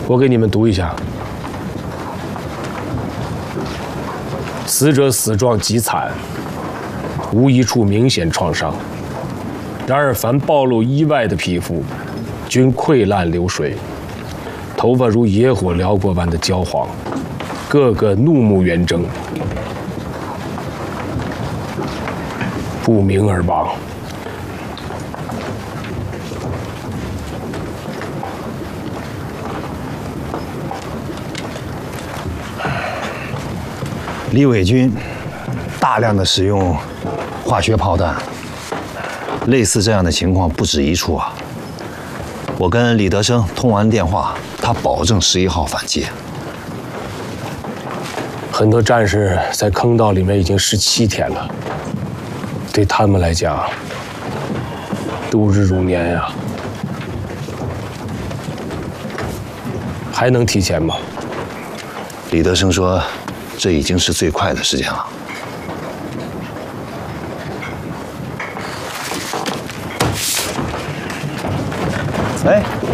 我给你们读一下：死者死状极惨，无一处明显创伤。然而，凡暴露衣外的皮肤，均溃烂流水，头发如野火燎过般的焦黄，个个怒目圆睁，不明而亡。 李伪军大量的使用化学炮弹，类似这样的情况不止一处啊。我跟李德生通完电话，他保证11号反击。 很多战士在坑道里面已经17天了，对他们来讲，度日如年呀。还能提前吗？ 李德生说，这已经是最快的时间了。哎。